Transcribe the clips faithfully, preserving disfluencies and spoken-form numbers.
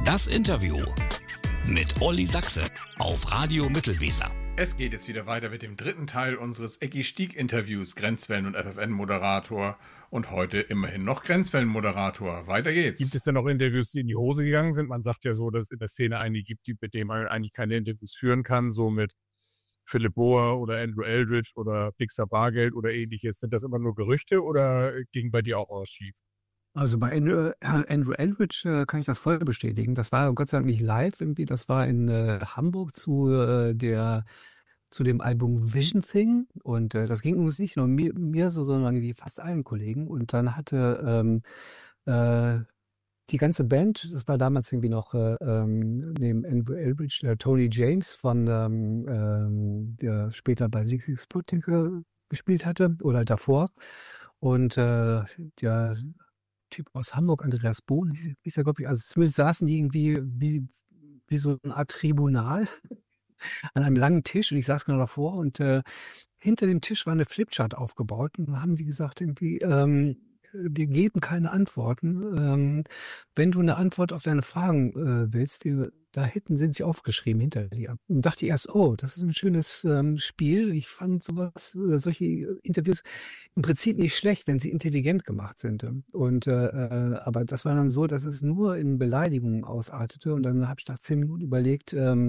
Das Interview mit Olli Sachse auf Radio Mittelweser. Es geht jetzt wieder weiter mit dem dritten Teil unseres Eggy Stieg-Interviews, Grenzwellen- und F F N-Moderator und heute immerhin noch Grenzwellen-Moderator. Weiter geht's. Gibt es denn noch Interviews, die in die Hose gegangen sind? Man sagt ja so, dass es in der Szene einige gibt, die, mit denen man eigentlich keine Interviews führen kann, so mit Philipp Bohr oder Andrew Eldridge oder Pixar Bargeld oder ähnliches. Sind das immer nur Gerüchte oder ging bei dir auch was schief? Also bei Andrew, Andrew Eldridge äh, kann ich das voll bestätigen. Das war Gott sei Dank nicht live irgendwie. Das war in äh, Hamburg zu äh, der zu dem Album Vision Thing und äh, das ging uns nicht nur mir, mir so, sondern wie fast allen Kollegen. Und dann hatte ähm, äh, die ganze Band, das war damals irgendwie noch äh, ähm, neben Andrew Eldridge, der Tony James von ähm, ähm, der später bei Sigue Sigue Sputnik äh, gespielt hatte oder davor. Und äh, der Typ aus Hamburg, Andreas Bohn, hieß er, glaube ich, also zumindest saßen die irgendwie wie, wie so eine Art Tribunal an einem langen Tisch und ich saß genau davor und äh, hinter dem Tisch war eine Flipchart aufgebaut und dann haben die gesagt irgendwie, ähm, wir geben keine Antworten. Ähm, wenn du eine Antwort auf deine Fragen äh, willst, die, da hinten sind sie aufgeschrieben hinter dir. Und dachte ich erst, oh, das ist ein schönes ähm, Spiel. Ich fand sowas, äh, solche Interviews im Prinzip nicht schlecht, wenn sie intelligent gemacht sind. Und äh, äh, aber das war dann so, dass es nur in Beleidigungen ausartete. Und dann habe ich nach zehn Minuten überlegt, ähm,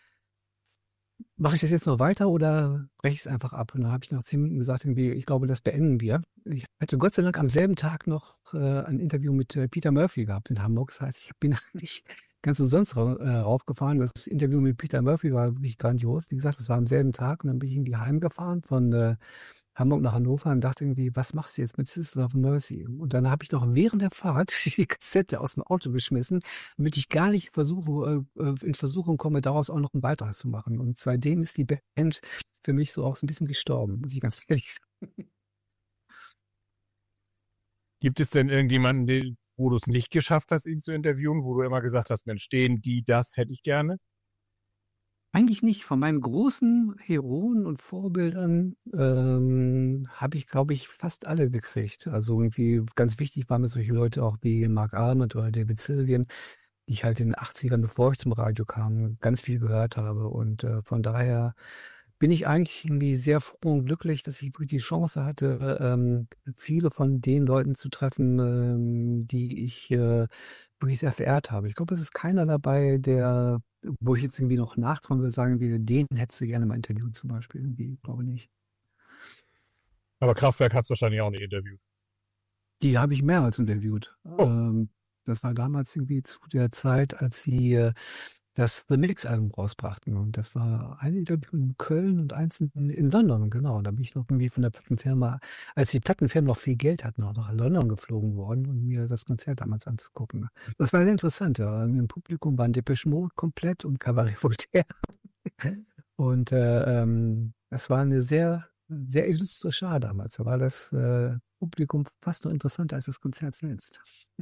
mache ich das jetzt noch weiter oder breche ich es einfach ab? Und dann habe ich nach zehn Minuten gesagt, irgendwie, ich glaube, das beenden wir. Ich hatte Gott sei Dank am selben Tag noch äh, ein Interview mit äh, Peter Murphy gehabt in Hamburg. Das heißt, ich bin nicht ganz umsonst ra äh, raufgefahren. Das Interview mit Peter Murphy war wirklich grandios. Wie gesagt, das war am selben Tag und dann bin ich irgendwie heimgefahren von äh, Hamburg nach Hannover und dachte irgendwie, was machst du jetzt mit Sisters of Mercy? Und dann habe ich noch während der Fahrt die Kassette aus dem Auto geschmissen, damit ich gar nicht versuche, äh, in Versuchung komme, daraus auch noch einen Beitrag zu machen. Und seitdem ist die Band für mich so auch so ein bisschen gestorben, muss ich ganz ehrlich sagen. Gibt es denn irgendjemanden, den, wo du es nicht geschafft hast, ihn zu interviewen, wo du immer gesagt hast, Mensch, den, die, das hätte ich gerne? Eigentlich nicht. Von meinen großen Heroen und Vorbildern ähm, habe ich, glaube ich, fast alle gekriegt. Also irgendwie ganz wichtig waren mir solche Leute auch wie Mark Almond oder David Sylvian, die ich halt in den achtzigern, bevor ich zum Radio kam, ganz viel gehört habe. Und äh, von daher bin ich eigentlich irgendwie sehr froh und glücklich, dass ich wirklich die Chance hatte, ähm, viele von den Leuten zu treffen, ähm, die ich äh, wirklich sehr verehrt habe. Ich glaube, es ist keiner dabei, der, wo ich jetzt irgendwie noch nachtrauen würde, sagen, wie den hättest du gerne mal interviewt zum Beispiel. Irgendwie, glaube ich nicht. Aber Kraftwerk hat es wahrscheinlich auch nicht interviewt. Die habe ich mehrmals interviewt. Oh. Ähm, das war damals irgendwie zu der Zeit, als sie äh, das The Mix-Album rausbrachten. Und das war ein Interview in Köln und eins in, in London, genau. Da bin ich noch irgendwie von der Plattenfirma, als die Plattenfirmen noch viel Geld hatten, auch nach London geflogen worden, um mir das Konzert damals anzugucken. Das war sehr interessant. Ja. Im Publikum waren Depeche Mode komplett und Cabaret Voltaire. Und äh, ähm, das war eine sehr, sehr illustre Schar damals. Da war das äh, Publikum fast noch interessanter als das Konzert selbst.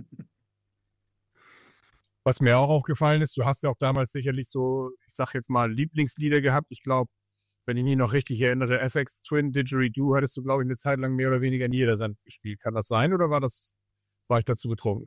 Was mir auch aufgefallen ist, du hast ja auch damals sicherlich so, ich sag jetzt mal, Lieblingslieder gehabt. Ich glaube, wenn ich mich noch richtig erinnere, F X Twin, Didgeridoo, hattest du, glaube ich, eine Zeit lang mehr oder weniger in jeder Sendung gespielt. Kann das sein oder war das, war ich dazu betrunken?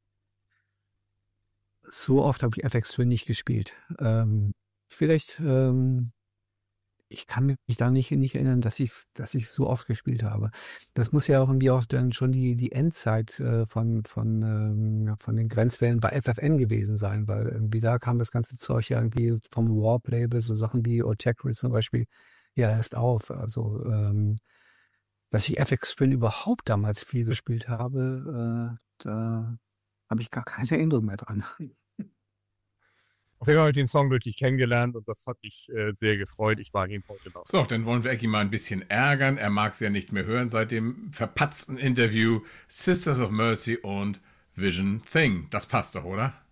So oft habe ich F X Twin nicht gespielt. Ähm, vielleicht, ähm, ich kann mich da nicht, nicht erinnern, dass ich dass ich so oft gespielt habe. Das muss ja auch irgendwie auch dann schon die die Endzeit äh, von von ähm, von den Grenzwellen bei F F N gewesen sein, weil irgendwie da kam das ganze Zeug ja irgendwie vom Warp-Label, so Sachen wie Otekri zum Beispiel, ja erst auf. Also ähm, dass ich F X Twin überhaupt damals viel gespielt habe, äh, da habe ich gar keine Erinnerung mehr dran. Auf jeden Fall habe ich den Song wirklich kennengelernt und das hat mich äh, sehr gefreut. Ich mag ihn heute noch. So, dann wollen wir Eggy mal ein bisschen ärgern. Er mag es ja nicht mehr hören seit dem verpatzten Interview Sisters of Mercy und Vision Thing. Das passt doch, oder?